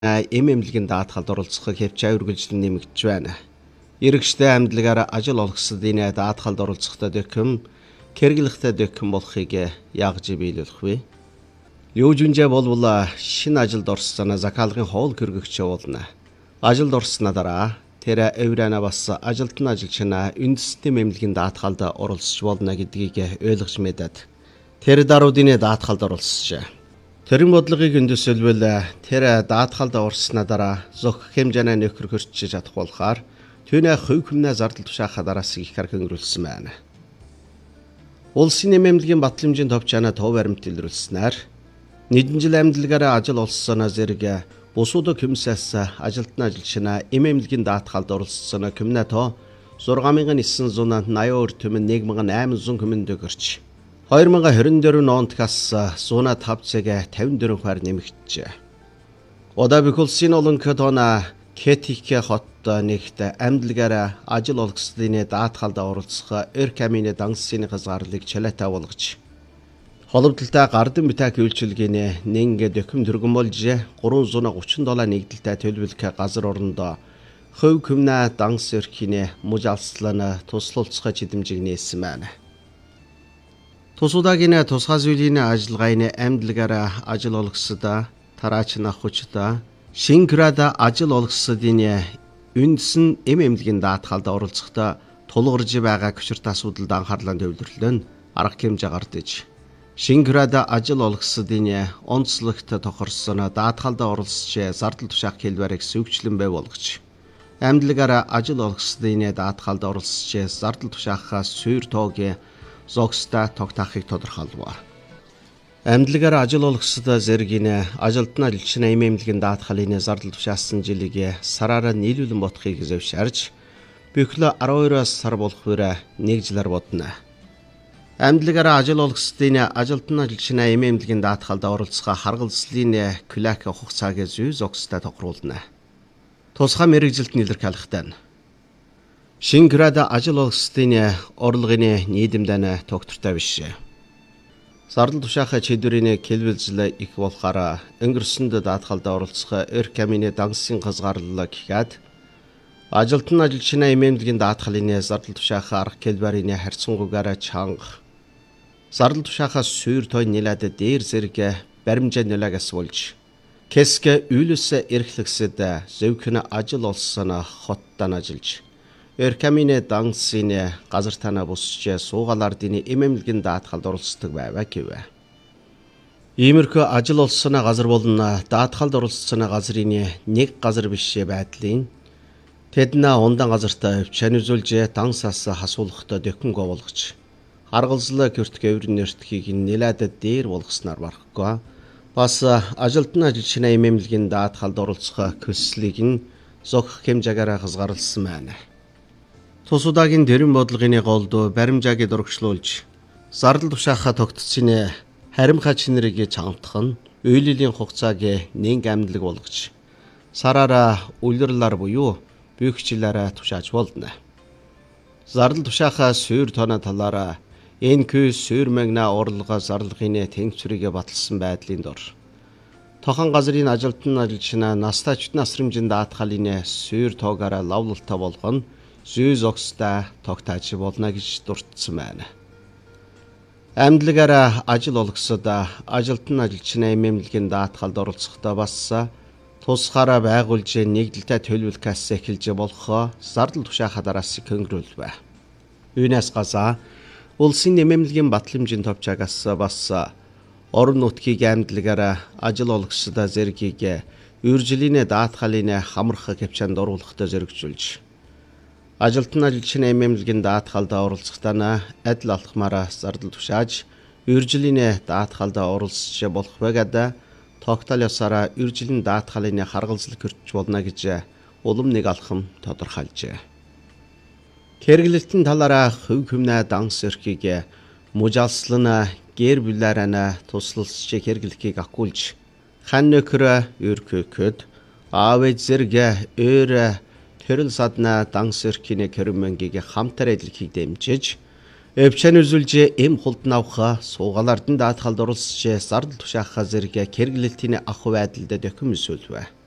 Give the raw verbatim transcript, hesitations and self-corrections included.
эм эмнэлгийн даатгалд оролцохыг хэмжээ үргэлжлэн нэмэгдэж байна. Иргэжтэй амьдлагаараа ажил олгосдын даатгалд оролцохдоо дэхэм хэрэглэхтэй дэхэм болохыг яаж биелүүлэх вэ? Юу жүнжээ болвол шинэ ажилд орсон захиалгын хоол хөргөгч явуулна. Ажилд орсноо дараа тэр эврана бас ажилтны ажилчин үндэсний эмнэлгийн даатгалд оролцож болно гэдгийг ойлгож мэдээд тэр даруудын даатгалд оролцжээ. Тэрэн бодлогыг өндөсөлвөл тэр даатгалд орсноо дараа зөх хэмжээний нөхөр хөрчиж чадах болохоор түүний хувь хүмнээ зардал тушаахаа дараас их харах өнгөрүүлсэн байна. Улсын эмнэлгийн батламжийн товчаана төв баримт илрүүлснээр нэгэн жил амьдлагаараа ажил олсон зэрэг бусууд хүмсээс ажилтны ажилчин эм эмнэлгийн даатгалд оролцсон хүмнээ тоо зургаан мянган ниссэн зуун наяа түмэн нэг мянган айман зуун хүмэнд өгөрч хоёр мянган хорин дөрвөн ондгаас зуна тав цаг тавин дөрвөн хувиар нэмэгдэжээ. Удаа бүх улсын олонхоо тоона Кэтик хот нэгт амьдлагаараа ажил олгосдын даатгалд оролцох эр камины дангасны хязгаарлалыг чалаатай болгож холбогдлолтой гардан битак үйлчилгээний нэнгэ дэхэм дөргөн болж гурван гучин долоо нэгдэлтэй төлөвлөх газар орондоо хувь хүмнээ дангас өрхийн мужалслан туслалцах чидэмжиг нээсэн байна. Тусуудагийн тусгай зүйлийн ажиллагааны амьдлагаараа ажил олгосод тараач нахучда шинграда ажил олгосдын үндсэн эм эмнэлгийн даатгалд оролцохдоо тулгарж байгаа хүчирт асуудалд анхаарлаа төвлөрлөн арга хэмжээ гардаж шинграда ажил олгосдын онцлогт тохирсон даатгалд оролцож зардал тушаах хэлбэрийг сүйвчлэн бай болгож амьдлагаараа ажил олгосдын даатгалд оролцож зардал тушаахаа сүйр тоогийн зогстой тогтоохыг тодорхойлов. Амьдлагаараа ажил олгосод зэргийн ажилтны ажилчин эм эмнэлгийн даатгалын зардал тушаасан жилийг сараараа нийлүүлэн бодохыг зөвшөөрж бүхэл арван хоёр сар болох үр нэг жилээр бодно. Амьдлагаараа ажил олгосдын ажилтны ажилчин эм эмнэлгийн даатгалд оролцох харгалзлын клак хугацааг зүй зогстой тохируулна. Тусгай мэргэжилт илэрхийлэхтэй. Шинграда ажил олгосдын орлогын нийдэмдэн тогтвортой биш. Зардал тушаах чиглэлийн хэлбэлзэл их болохоор өнгөрсөнд даатгалд оролцох эр камины дангасны хязгаарлал гэхэд ажилтны ажилчин эм эмнэлгийн даатгалын зардал тушаах арга хэлбэрийн харьцангуйгаар чанга зардал тушаахаас сүйр той нэлээд дээр зэрэг баримжаа нөлөөгөөс болж Кэсгэ үйлс эрхлэгсэд зөвхөн ажил олсон хоттан ажиллаж эр камины дангасны газар танаа бусч суугаалаар дины эм эмнэлгийн даатгалд оролцдог байваа гэвэ. Иймэрхүү ажил олсон газар болон даатгалд оролцсон газрын нэг газар биш байдлын тэднээ ундан газартаа хөвчөн үзүүлж дангасаас хасуулахтай дэхэн говолгож харгалзлаа гэртг эврэн нэртхийг нэлээд дээр болгосноор барахгүй бас ажилтны ажилчин эм эмнэлгийн даатгалд оролцох көслийг нь зогх хэмжээгээр хязгаарласан байна. Тусуудагийн тэрэн бодлогын голд баримжааг дурагшлуулж зардал тушаахаа тогтцсны харимхаа чинэрийг чамтах нь үйллийн хугацааг нэг амьдлаг болгож сараараа улирлаар буюу бүйхчлээрээ тушааж болно. Зардал тушаахаа сүйр тоноо талаараа эн кю сүйр мэгна орлого зарлагын тэнцвэрийг баталсан байдлын дор тохон газрын ажилтны ажилчин настай чүт насрамжин даатгалын сүйр тоогаараа лавлалтай болгоно зүй зогстой тогтоож болно гэж дурдсан байна. Амьдлагаараа ажил олгосод ажилтны ажилчин эм эмнэлгийн даатгалд оролцохдоо бас тусгаараа байгуулж нэгдэлтэй төлөвлөхөөс эхэлж болох зардал тушаахаа дараас хөнгөрүүлвэ. Үүнээс газаа улсын эм эмнэлгийн батламжийн товчаагаас бас орон нутгийг амьдлагаараа ажил олгосод зэргийг үржилийн даатгалын хамрах хэмжээнд оруулахтай зоригжуулж ажилтны ажилчин эм эмнэлгийн даатгалд оролцохтаа адил алхмаараа зардал тушааж үржилийн даатгалд оролцож болох байгаад тогтоол ёсаараа үржилийн даатгалын харгалзал гэрч болно гэж улам нэг алхам тодорхойлжээ. Хэрэглэлтийн талаараа хувь хүмнээ дангас өрхийг мужалслан гэр бүлээрээ туслалцж хэрэглэхийг акуулж хан нөхөр өрхөд аав зэрэг өөр тэрэл садна дангас өрхийн кэрмэнгийг хамтар эдлэхийг дэмжиж өвчөн үзүүлж эм хулд навха суугаалардан даатгалд оролцож зардал тушаахаа зэрэг хэрэглэлтийн ах байдалд дэхэм өсөлвэ.